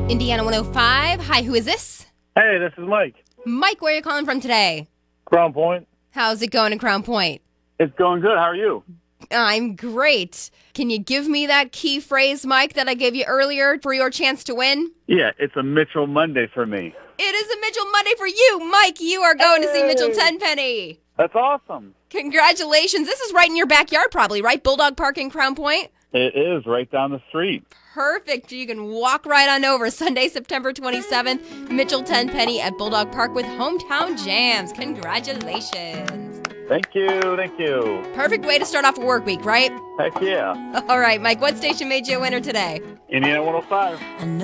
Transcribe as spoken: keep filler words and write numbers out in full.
Indiana one oh five. Hi, who is this? Hey, this is Mike. Mike, where are you calling from today? Crown Point. How's it going in Crown Point? It's going good. How are you? I'm great. Can you give me that key phrase, Mike, that I gave you earlier for your chance to win? Yeah, it's a Mitchell Monday for me. It is a Mitchell Monday for you, Mike. You are going Hey. to see Mitchell Tenpenny. That's awesome. Congratulations. This is right in your backyard probably, right? Bulldog Park in Crown Point? It is right down the street. Perfect. You can walk right on over. Sunday, September twenty-seventh, Mitchell Tenpenny at Bulldog Park with Hometown Jams. Congratulations. Thank you. Thank you. Perfect way to start off a work week, right? Heck yeah. All right, Mike, what station made you a winner today? Indiana one oh five.